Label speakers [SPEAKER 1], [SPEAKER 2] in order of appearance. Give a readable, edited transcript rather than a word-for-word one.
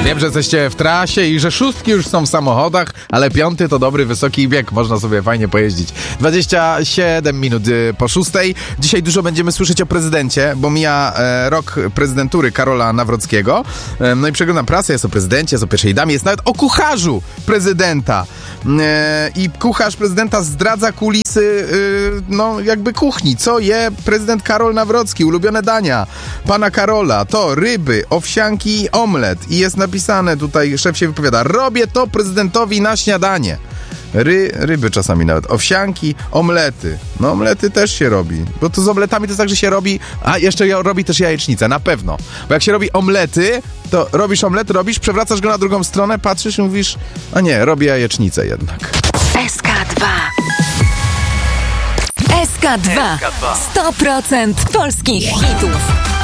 [SPEAKER 1] Wiem, że jesteście w trasie i że szóstki już są w samochodach, ale piąty to dobry, wysoki bieg. Można sobie fajnie pojeździć. 27 minut po 6. Dzisiaj dużo będziemy słyszeć o prezydencie, bo mija rok prezydentury Karola Nawrockiego. No i przeglądam prasę, jest o prezydencie, jest o pierwszej damie, jest nawet o kucharzu prezydenta. I kucharz prezydenta zdradza kulisy, no jakby kuchni. Co je prezydent Karol Nawrocki? Ulubione dania pana Karola to ryby, owsianki i omlet. I jest napisane tutaj, szef się wypowiada: robię to prezydentowi na śniadanie. Ryby czasami nawet, owsianki, omlety. No omlety też się robi, bo to z omletami to jest tak, że się robi, a jeszcze robi też jajecznicę, na pewno. Bo jak się robi omlety, to robisz omlet, przewracasz go na drugą stronę, patrzysz i mówisz, a nie, robię jajecznicę jednak.
[SPEAKER 2] SK2 100% polskich hitów.